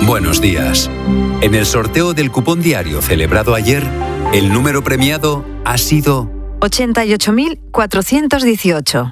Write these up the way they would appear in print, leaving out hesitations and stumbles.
Buenos días. En el sorteo del cupón diario celebrado ayer, el número premiado ha sido 88.418.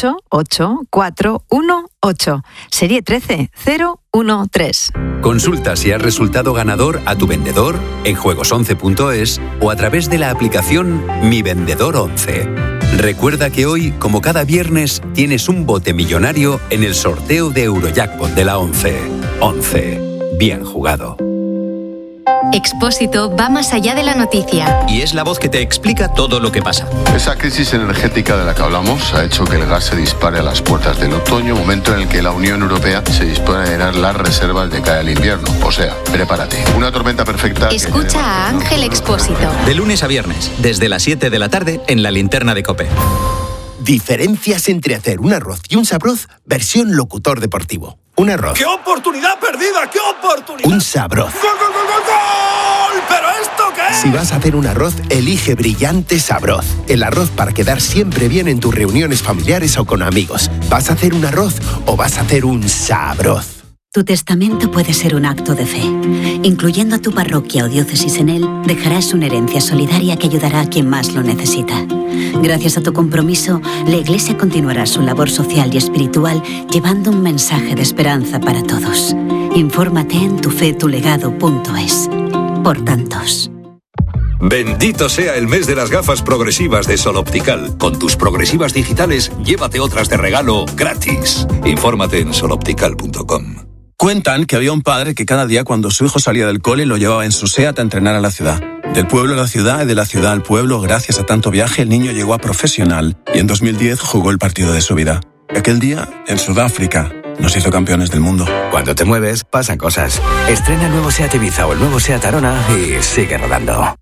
88418. Serie 13013. Consulta si has resultado ganador a tu vendedor en juegos11.es o a través de la aplicación Mi Vendedor 11. Recuerda que hoy, como cada viernes, tienes un bote millonario en el sorteo de Eurojackpot de la 11. 11. Bien jugado. Expósito va más allá de la noticia. Y es la voz que te explica todo lo que pasa. Esa crisis energética de la que hablamos ha hecho que el gas se dispare a las puertas del otoño, momento en el que la Unión Europea se dispone a llenar las reservas de cara al invierno. O sea, prepárate. Una tormenta perfecta. Escucha a Ángel Expósito. De lunes a viernes, desde las 7 de la tarde, en La Linterna de COPE. Diferencias entre hacer un arroz y un sabroz, versión locutor deportivo. Un arroz. ¡Qué oportunidad perdida! ¡Qué oportunidad! Un sabroz. ¡Gol, gol, gol, gol, gol! ¿Pero esto qué es? Si vas a hacer un arroz, elige Brillante Sabroz. El arroz para quedar siempre bien en tus reuniones familiares o con amigos. ¿Vas a hacer un arroz o vas a hacer un sabroz? Tu testamento puede ser un acto de fe. Incluyendo a tu parroquia o diócesis en él, dejarás una herencia solidaria que ayudará a quien más lo necesita. Gracias a tu compromiso, la Iglesia continuará su labor social y espiritual llevando un mensaje de esperanza para todos. Infórmate en tufetulegado.es. Por tantos. Bendito sea el mes de las gafas progresivas de Sol Optical. Con tus progresivas digitales, llévate otras de regalo gratis. Infórmate en soloptical.com. Cuentan que había un padre que cada día cuando su hijo salía del cole lo llevaba en su SEAT a entrenar a la ciudad. Del pueblo a la ciudad y de la ciudad al pueblo, gracias a tanto viaje, el niño llegó a profesional y en 2010 jugó el partido de su vida. Aquel día, en Sudáfrica, nos hizo campeones del mundo. Cuando te mueves, pasan cosas. Estrena el nuevo SEAT Ibiza o el nuevo SEAT Arona y sigue rodando.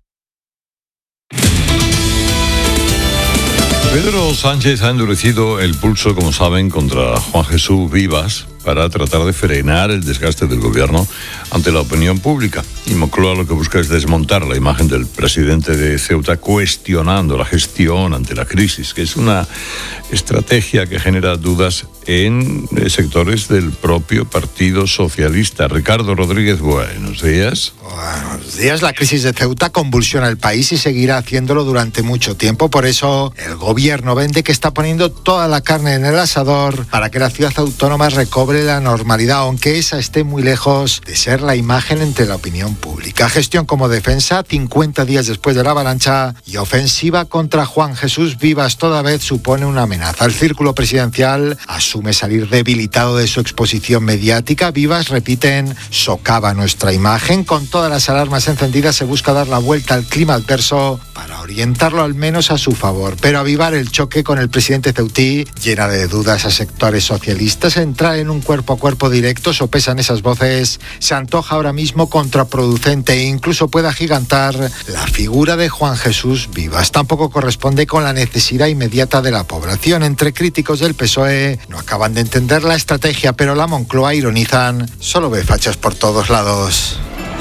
Pedro Sánchez ha endurecido el pulso, como saben, contra Juan Jesús Vivas para tratar de frenar el desgaste del gobierno ante la opinión pública. Y Moncloa lo que busca es desmontar la imagen del presidente de Ceuta cuestionando la gestión ante la crisis, que es una estrategia que genera dudas en sectores del propio Partido Socialista. Ricardo Rodríguez, buenos días. Buenos días. La crisis de Ceuta convulsiona el país y seguirá haciéndolo durante mucho tiempo. Por eso el gobierno vende que está poniendo toda la carne en el asador para que la ciudad autónoma recobre la normalidad, aunque esa esté muy lejos de ser la imagen entre la opinión pública. Gestión como defensa, 50 días después de la avalancha, y ofensiva contra Juan Jesús Vivas toda vez supone una amenaza. El círculo presidencial asume salir debilitado de su exposición mediática. Vivas, repiten, socava nuestra imagen. Con todas las alarmas encendidas se busca dar la vuelta al clima adverso para orientarlo al menos a su favor. Pero avivar el choque con el presidente ceutí llena de dudas a sectores socialistas. Entrar en un cuerpo a cuerpo directo, sopesan esas voces, se antoja ahora mismo contraproducente e incluso puede agigantar la figura de Juan Jesús Vivas. Tampoco corresponde con la necesidad inmediata de la población. Entre críticos del PSOE no acaban de entender la estrategia, pero la Moncloa, ironizan, solo ve fachas por todos lados.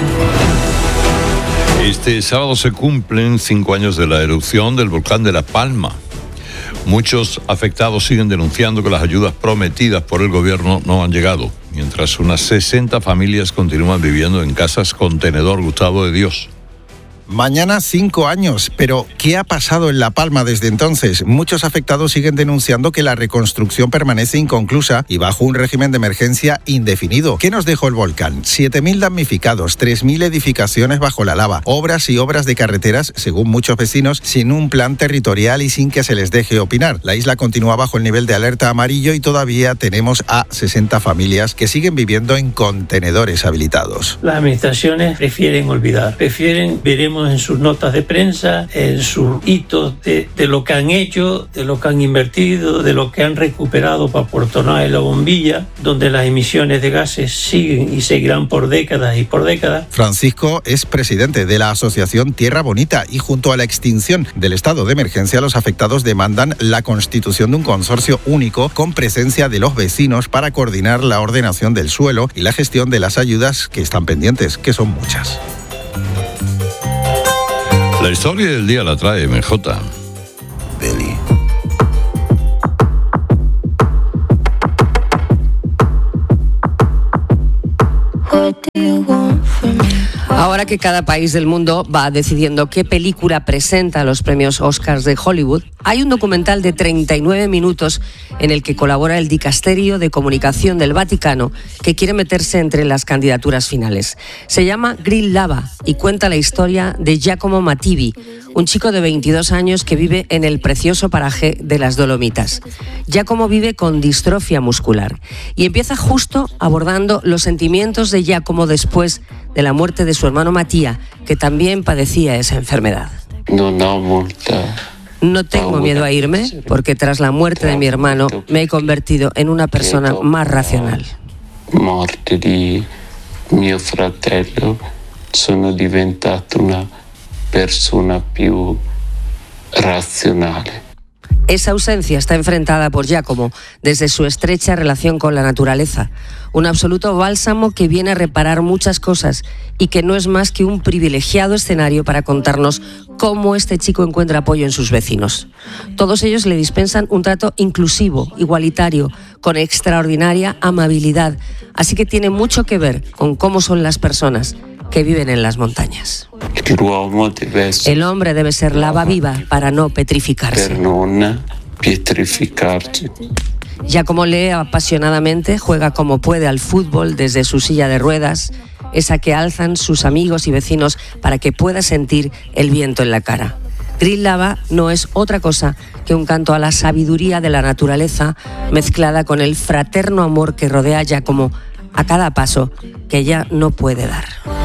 Este sábado se cumplen 5 años de la erupción del volcán de La Palma. Muchos afectados siguen denunciando que las ayudas prometidas por el gobierno no han llegado, mientras unas 60 familias continúan viviendo en casas contenedor. Gustavo de Dios. Mañana 5 años, pero ¿qué ha pasado en La Palma desde entonces? Muchos afectados siguen denunciando que la reconstrucción permanece inconclusa y bajo un régimen de emergencia indefinido. ¿Qué nos dejó el volcán? 7.000 damnificados, 3.000 edificaciones bajo la lava, obras y obras de carreteras, según muchos vecinos, sin un plan territorial y sin que se les deje opinar. La isla continúa bajo el nivel de alerta amarillo y todavía tenemos a 60 familias que siguen viviendo en contenedores habilitados. Las administraciones prefieren olvidar, veremos en sus notas de prensa, en sus hitos de lo que han hecho, de lo que han invertido, de lo que han recuperado para Puerto Nada y La Bombilla, donde las emisiones de gases siguen y seguirán por décadas y por décadas. Francisco es presidente de la asociación Tierra Bonita y junto a la extinción del estado de emergencia, los afectados demandan la constitución de un consorcio único con presencia de los vecinos para coordinar la ordenación del suelo y la gestión de las ayudas que están pendientes, que son muchas. La historia del día la trae MJ. Billy. What do you ahora que cada país del mundo va decidiendo qué película presenta los premios Oscars de Hollywood, hay un documental de 39 minutos en el que colabora el Dicasterio de Comunicación del Vaticano, que quiere meterse entre las candidaturas finales. Se llama Grill Lava y cuenta la historia de Giacomo Mattivi, un chico de 22 años que vive en el precioso paraje de las Dolomitas. Giacomo vive con distrofia muscular y empieza justo abordando los sentimientos de Giacomo después de la muerte de su hermano Mattia, que también padecía esa enfermedad. No tengo miedo a irme porque tras la muerte de mi hermano me he convertido en una persona más racional. Morte di mio fratello sono diventato una persona più razionale. Esa ausencia está enfrentada por Giacomo desde su estrecha relación con la naturaleza, un absoluto bálsamo que viene a reparar muchas cosas y que no es más que un privilegiado escenario para contarnos cómo este chico encuentra apoyo en sus vecinos. Todos ellos le dispensan un trato inclusivo, igualitario, con extraordinaria amabilidad, así que tiene mucho que ver con cómo son las personas que viven en las montañas. El hombre debe ser lava viva para no petrificarse. Giacomo lee apasionadamente, juega como puede al fútbol desde su silla de ruedas, esa que alzan sus amigos y vecinos para que pueda sentir el viento en la cara. Grill Lava no es otra cosa que un canto a la sabiduría de la naturaleza mezclada con el fraterno amor que rodea a Giacomo a cada paso que ella no puede dar.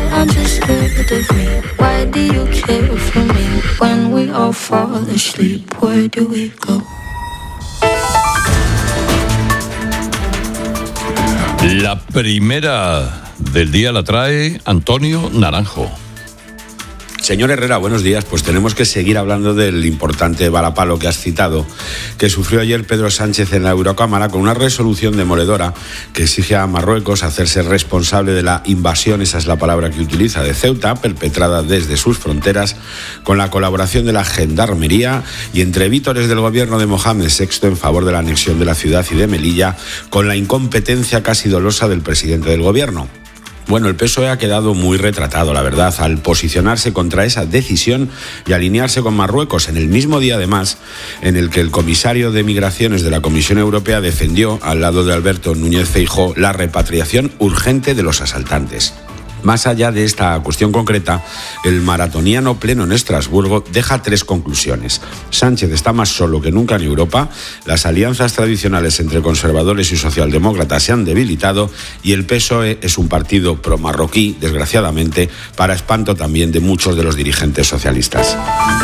La primera del día la trae Antonio Naranjo. Señor Herrera, buenos días. Pues tenemos que seguir hablando del importante varapalo que has citado, que sufrió ayer Pedro Sánchez en la Eurocámara con una resolución demoledora que exige a Marruecos hacerse responsable de la invasión, esa es la palabra que utiliza, de Ceuta, perpetrada desde sus fronteras, con la colaboración de la Gendarmería y entre vítores del gobierno de Mohamed VI en favor de la anexión de la ciudad y de Melilla, con la incompetencia casi dolosa del presidente del gobierno. Bueno, el PSOE ha quedado muy retratado, la verdad, al posicionarse contra esa decisión y alinearse con Marruecos en el mismo día, además, en el que el comisario de Migraciones de la Comisión Europea defendió, al lado de Alberto Núñez Feijóo, la repatriación urgente de los asaltantes. Más allá de esta cuestión concreta, el maratoniano pleno en Estrasburgo deja 3 conclusiones. Sánchez está más solo que nunca en Europa, las alianzas tradicionales entre conservadores y socialdemócratas se han debilitado y el PSOE es un partido pro-marroquí, desgraciadamente, para espanto también de muchos de los dirigentes socialistas.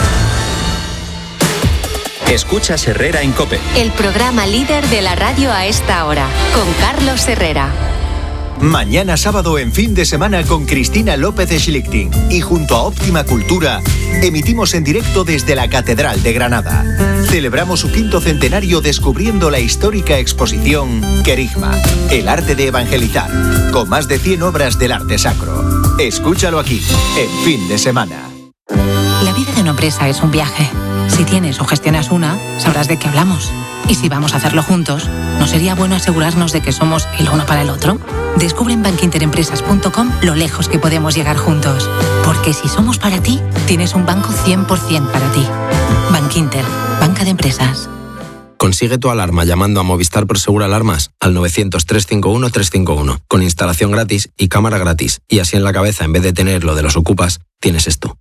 Escuchas Herrera en COPE. El programa líder de la radio a esta hora, con Carlos Herrera. Mañana sábado en Fin de Semana con Cristina López Schlichting y junto a Óptima Cultura emitimos en directo desde la Catedral de Granada. Celebramos su 5º centenario descubriendo la histórica exposición Querigma, el arte de evangelizar, con más de 100 obras del arte sacro. Escúchalo aquí, en Fin de Semana. La vida de una empresa es un viaje. Si tienes o gestionas una, sabrás de qué hablamos. Y si vamos a hacerlo juntos, ¿no sería bueno asegurarnos de que somos el uno para el otro? Descubre en bankinterempresas.com lo lejos que podemos llegar juntos. Porque si somos para ti, tienes un banco 100% para ti. Bankinter, banca de empresas. Consigue tu alarma llamando a Movistar Prosegur Alarmas al 900-351-351, con instalación gratis y cámara gratis. Y así en la cabeza, en vez de tener lo de los ocupas, tienes esto.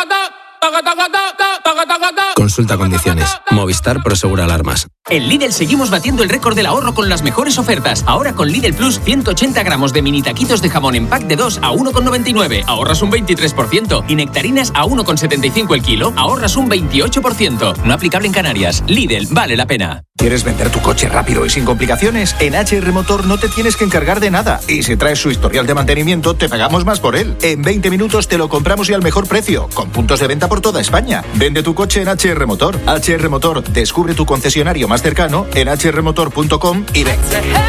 Consulta condiciones. Movistar Prosegur Alarmas. En Lidl seguimos batiendo el récord del ahorro con las mejores ofertas. Ahora con Lidl Plus, 180 gramos de mini taquitos de jamón en pack de 2 a 1,99. Ahorras un 23%. Y nectarinas a 1,75 el kilo. Ahorras un 28%. No aplicable en Canarias. Lidl, vale la pena. ¿Quieres vender tu coche rápido y sin complicaciones? En HR Motor no te tienes que encargar de nada. Y si traes su historial de mantenimiento, te pagamos más por él. En 20 minutos te lo compramos y al mejor precio, con puntos de venta por toda España. Vende tu coche en HR Motor. HR Motor, descubre tu concesionario más cercano en hrmotor.com y ven.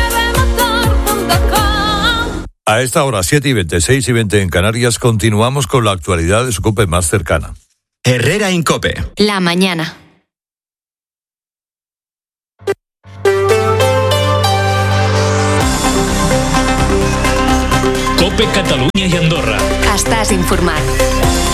A esta hora, 7:20, 6:20 en Canarias, continuamos con la actualidad de su COPE más cercana. Herrera en COPE. La mañana. COPE Catalunya i Andorra. Estàs informat.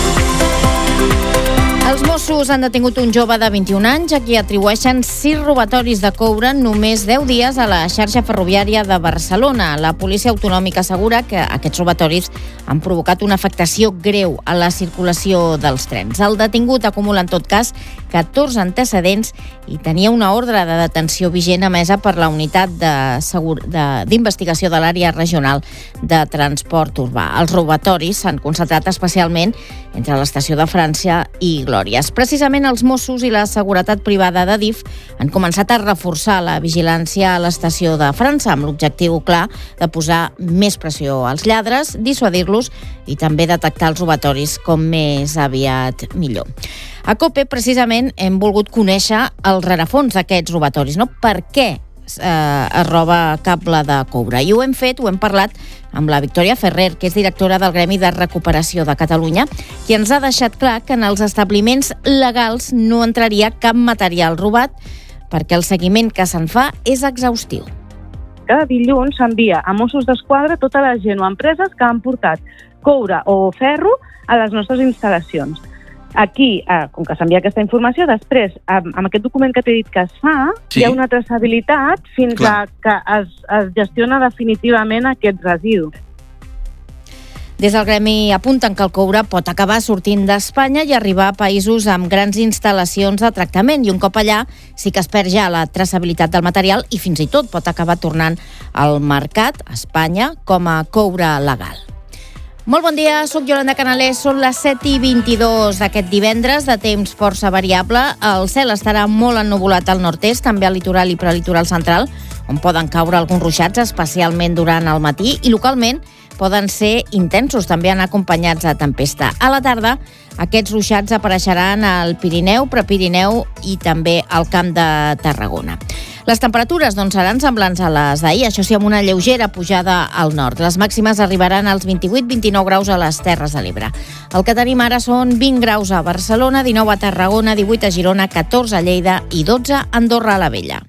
Els Mossos han detingut un jove de 21 anys a qui atribueixen 6 robatoris de coure en només 10 dies a la xarxa ferroviària de Barcelona. La policia autonòmica assegura que aquests robatoris han provocat una afectació greu a la circulació dels trens. El detingut acumula en tot cas 14 antecedents i tenia una ordre de detenció vigent emesa per la unitat d'investigació de l'àrea regional de transport urbà. Els robatoris s'han concentrat especialment entre l'estació de França i Glòries. Precisament els Mossos i la seguretat privada de DIF han començat a reforçar la vigilància a l'estació de França amb l'objectiu clar de posar més pressió als lladres, dissuadir-los i també detectar els robatoris com més aviat millor. A COPE, precisament, hem volgut conèixer el rerefons d'aquests robatoris, no? Per què es roba cable de coure? I ho hem parlat amb la Victòria Ferrer, que és directora del Gremi de Recuperació de Catalunya, qui ens ha deixat clar que en els establiments legals no entraria cap material robat perquè el seguiment que se'n fa és exhaustiu. Cada dilluns s'envia a Mossos d'Esquadra tota la gent o empreses que han portat coure o ferro a les nostres instal·lacions. Aquí, com que s'envia aquesta informació, després, amb aquest document que t'he dit que es fa, hi ha una traçabilitat fins a que es gestiona definitivament aquest residu. Des del gremi apunten que el coure pot acabar sortint d'Espanya i arribar a països amb grans instal·lacions de tractament i un cop allà sí que es perd ja la traçabilitat del material i fins i tot pot acabar tornant al mercat a Espanya com a coure legal. Molt bon dia, soc Yolanda Canalés, són les 7:22 d'aquest divendres, de temps força variable. El cel estarà molt ennuvolat al nord-est, també al litoral i prelitoral central, on poden caure alguns ruixats, especialment durant el matí, i localment poden ser intensos, també han acompanyats de tempesta. A la tarda, aquests ruixats apareixeran al Pirineu, Prepirineu i també al Camp de Tarragona. Les temperatures seran semblants a les d'ahir, això sí, amb una lleugera pujada al nord. Les màximes arribaran als 28-29 graus a les Terres de l'Ebre. El que tenim ara són 20 graus a Barcelona, 19 a Tarragona, 18 a Girona, 14 a Lleida i 12 a Andorra la Vella.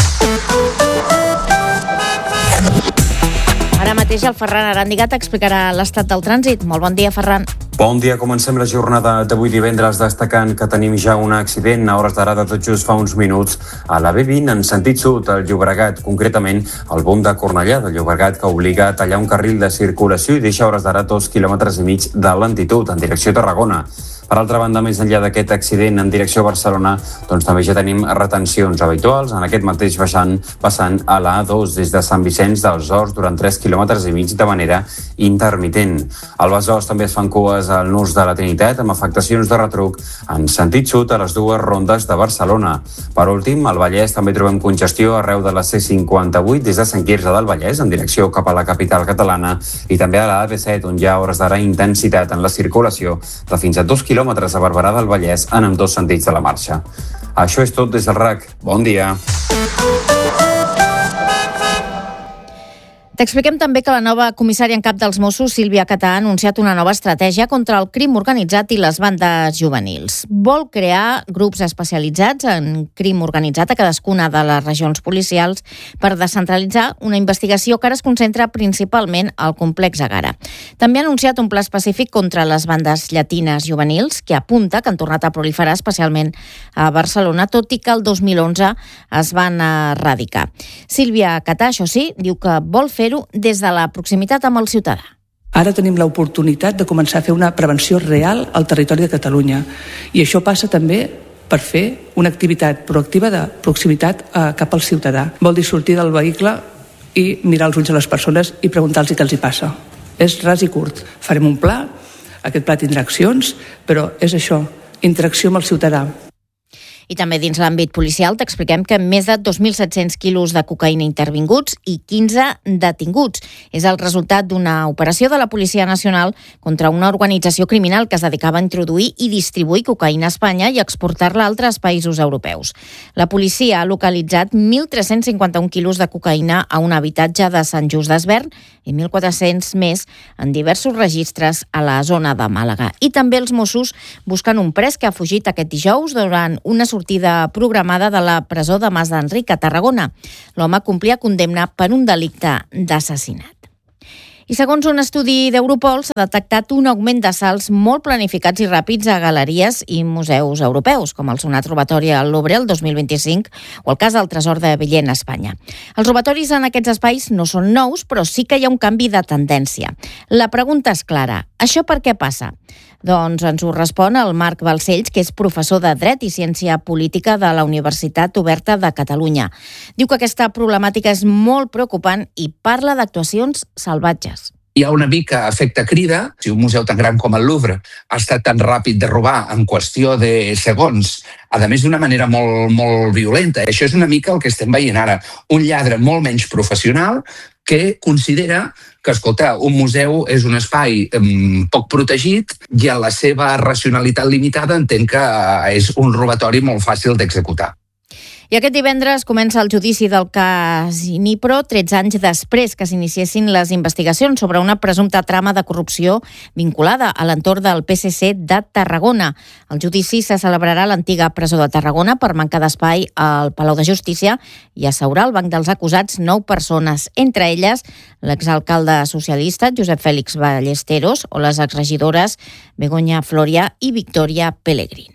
Ara mateix el Ferran Arandigat explicarà l'estat del trànsit. Molt bon dia, Ferran. Bon dia, comencem la jornada d'avui divendres destacant que tenim ja un accident a hores d'ara de tot just fa uns minuts a la B20 en sentit sud, al Llobregat, concretament al Bom de Cornellà del Llobregat, que obliga a tallar un carril de circulació i deixa a hores d'ara 2,5 quilòmetres de lentitud en direcció a Tarragona. Per altra banda, més enllà d'aquest accident en direcció a Barcelona, també ja tenim retencions habituals, en aquest mateix passant a la A2 des de Sant Vicenç dels Horts durant 3,5 quilòmetres de manera intermitent. Al Besòs també es fan cues al Nus de la Trinitat amb afectacions de retruc en sentit sud a les dues rondes de Barcelona. Per últim, al Vallès també trobem congestió arreu de la C58 des de Sant Quirze del Vallès en direcció cap a la capital catalana i també a la AP7 on hi ha hores d'ara intensitat en la circulació de fins a 2 quilòmetres a Barberà del Vallès en ambdós sentits de la marxa. Això és tot des del RAC. Bon dia. T'expliquem també que la nova comissària en cap dels Mossos, Sílvia Catà, ha anunciat una nova estratègia contra el crim organitzat i les bandes juvenils. Vol crear grups especialitzats en crim organitzat a cadascuna de les regions policials per descentralitzar una investigació que ara es concentra principalment al complex Egara. També ha anunciat un pla específic contra les bandes llatines juvenils que apunta que han tornat a proliferar especialment a Barcelona, tot i que el 2011 es van erradicar. Sílvia Catà, això sí, diu que vol fer des de la proximitat amb el ciutadà. Ara tenim l'oportunitat de començar a fer una prevenció real al territori de Catalunya i això passa també per fer una activitat proactiva de proximitat cap al ciutadà. Vol dir sortir del vehicle i mirar els ulls a les persones i preguntar-los què els hi passa. És ras i curt. Farem un pla, aquest pla tindrà accions, però és això, interacció amb el ciutadà. I també dins l'àmbit policial t'expliquem que més de 2.700 quilos de cocaïna intervinguts i 15 detinguts. És el resultat d'una operació de la Policia Nacional contra una organització criminal que es dedicava a introduir i distribuir cocaïna a Espanya i exportar-la a altres països europeus. La policia ha localitzat 1.351 quilos de cocaïna a un habitatge de Sant Just d'Esvern i 1.400 més en diversos registres a la zona de Màlaga. I també els Mossos busquen un pres que ha fugit aquest dijous durant una sortida programada de la presó de Mas d'Enric a Tarragona. L'home complia condemna per un delicte d'assassinat. I segons un estudi d'Europol, s'ha detectat un augment de salts molt planificats i ràpids a galeries i museus europeus, com el sonat robatori al Louvre el 2025 o el cas del Tresor de Villena a Espanya. Els robatoris en aquests espais no són nous, però sí que hi ha un canvi de tendència. La pregunta és clara. Això per què passa? Doncs ens ho respon el Marc Balcells, que és professor de Dret i Ciència Política de la Universitat Oberta de Catalunya. Diu que aquesta problemàtica és molt preocupant i parla d'actuacions salvatges. Hi ha una mica efecte crida. Si un museu tan gran com el Louvre ha estat tan ràpid de robar en qüestió de segons, a més d'una manera molt violenta, això és una mica el que estem veient ara. Un lladre molt menys professional que considera que, escolta, un museu és un espai poc protegit i en la seva racionalitat limitada entén que és un robatori molt fàcil d'executar. I aquest divendres comença el judici del cas Inipro, 13 anys després que s'iniciessin les investigacions sobre una presumpta trama de corrupció vinculada a l'entorn del PSC de Tarragona. El judici se celebrarà a l'antiga presó de Tarragona per manca d'espai al Palau de Justícia i asseurà al banc dels acusats 9 persones, entre elles l'exalcalde socialista Josep Fèlix Ballesteros o les exregidores Begoña Floria i Victòria Pellegrín.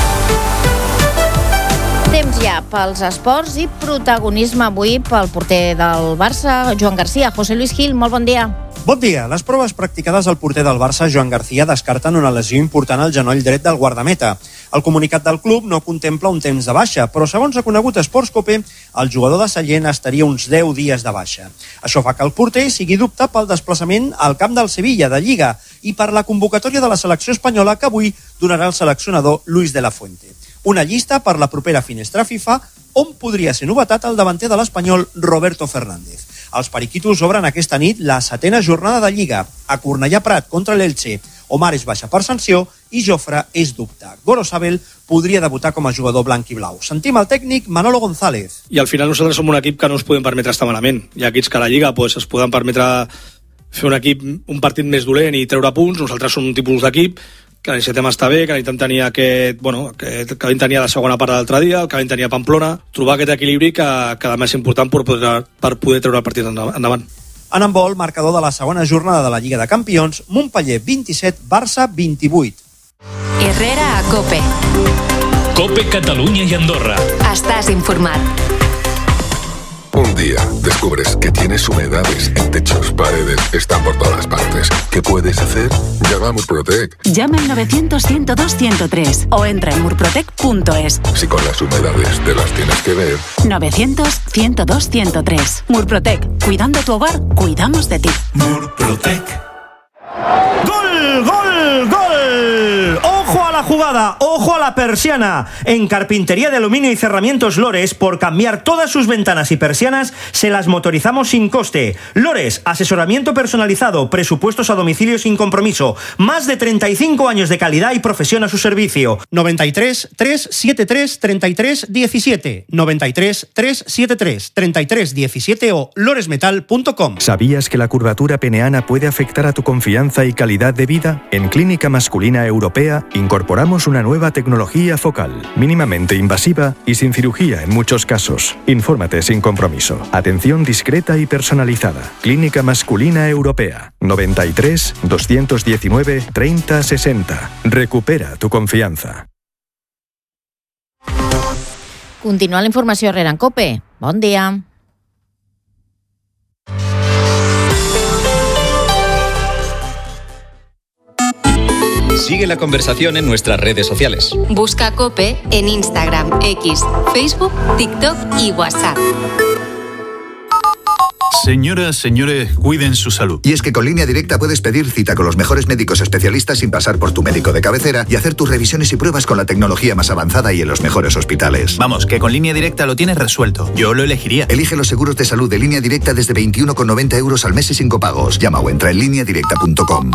Temps ja pels esports i protagonisme avui pel porter del Barça, Joan García. José Luis Gil, molt bon dia. Bon dia. Les proves practicades al porter del Barça, Joan García, descarten una lesió important al genoll dret del guardameta. El comunicat del club no contempla un temps de baixa, però segons ha conegut Sportscope, el jugador de Sallent estaria uns 10 dies de baixa. Això fa que el porter sigui dubte pel desplaçament al camp del Sevilla de Lliga i per la convocatòria de la selecció espanyola que avui donarà el seleccionador Luis de la Fuente. Una llista per la propera finestra FIFA on podria ser novetat el davanter de l'espanyol Roberto Fernández. Els periquitos obren aquesta nit la 7a jornada de Lliga. A Cornellà Prat contra l'Elche, Omar és baixa per sanció i Jofre és dubte. Gorosabel podria debutar com a jugador blanc i blau. Sentim el tècnic Manolo González. I al final nosaltres som un equip que no ens podem permetre estar malament. Hi ha equips que a la Lliga es poden permetre fer un partit més dolent i treure punts. Nosaltres som un tipus d'equip que necessitem estar bé, que necessitem tenir que vam tenir la segona part de l'altre dia, el que vam tenir a Pamplona, trobar aquest equilibri que a més és important per poder treure el partit endavant. En handbol, marcador de la segona jornada de la Lliga de Campions, Montpeller 27, Barça 28. Herrera a COPE. COPE Catalunya y Andorra. Estás informat. Un día descubres que tienes humedades en techos, paredes, están por todas partes. ¿Qué puedes hacer? Llama a Murprotec. Llama al 900-102-103 o entra en murprotec.es. Si con las humedades te las tienes que ver. 900-102-103. Murprotec. Cuidando tu hogar, cuidamos de ti. Murprotec. ¡Gol! ¡Gol! ¡Gol! ¡Ojo a la jugada! ¡Ojo a la persiana! En Carpintería de Aluminio y Cerramientos Lores, por cambiar todas sus ventanas y persianas, se las motorizamos sin coste. Lores, asesoramiento personalizado, presupuestos a domicilio sin compromiso. Más de 35 años de calidad y profesión a su servicio. 93 373 33 17. 93 373 33 17 o loresmetal.com. ¿Sabías que la curvatura peneana puede afectar a tu confianza y calidad de vida? En Clínica Masculina Europea incorporamos una nueva tecnología focal, mínimamente invasiva y sin cirugía en muchos casos. Infórmate sin compromiso. Atención discreta y personalizada. Clínica Masculina Europea. 93 219 30 60. Recupera tu confianza. Continua la informació Herrera en COPE. Bon dia. Sigue la conversación en nuestras redes sociales. Busca COPE en Instagram, X, Facebook, TikTok y WhatsApp. Señoras, señores, cuiden su salud. Y es que con Línea Directa puedes pedir cita con los mejores médicos especialistas sin pasar por tu médico de cabecera y hacer tus revisiones y pruebas con la tecnología más avanzada y en los mejores hospitales. Vamos, que con Línea Directa lo tienes resuelto. Yo lo elegiría. Elige los seguros de salud de Línea Directa desde 21,90 € al mes y sin copagos. Llama o entra en lineadirecta.com.